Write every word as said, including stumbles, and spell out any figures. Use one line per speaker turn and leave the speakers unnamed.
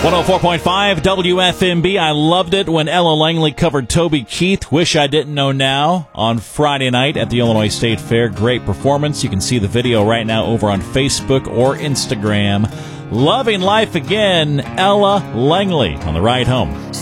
one oh four point five W F M B. I loved it when Ella Langley covered Toby Keith, Wish I Didn't Know Now, on Friday night at the Illinois State Fair. Great performance. You can see the video right now over on Facebook or Instagram. Loving life again, Ella Langley on the ride home.